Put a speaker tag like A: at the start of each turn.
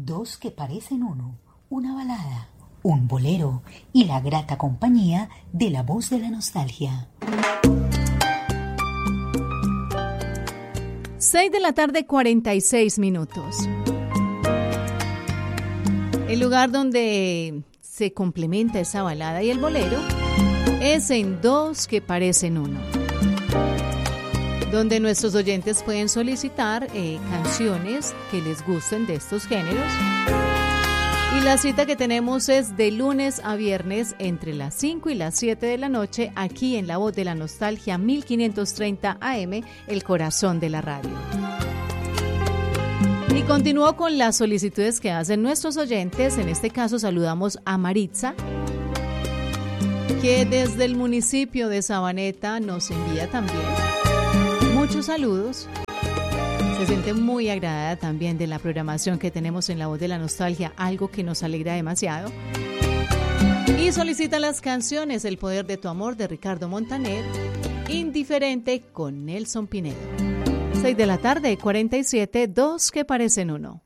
A: dos que parecen uno, una balada, un bolero y la grata compañía de la voz de la nostalgia.
B: 6:46 p.m. El lugar donde se complementa esa balada y el bolero es en Dos que parecen uno, donde nuestros oyentes pueden solicitar canciones que les gusten de estos géneros. Y la cita que tenemos es de lunes a viernes entre las 5 y las 7 de la noche, aquí en La Voz de la Nostalgia 1530 AM, el corazón de la radio. Y continúo con las solicitudes que hacen nuestros oyentes. En este caso saludamos a Maritza, que desde el municipio de Sabaneta nos envía también muchos saludos. Se siente muy agradada también de la programación que tenemos en La Voz de la Nostalgia, algo que nos alegra demasiado. Y solicita las canciones El Poder de tu Amor de Ricardo Montaner, Indiferente con Nelson Pinedo. 6:47 p.m, dos que parecen uno.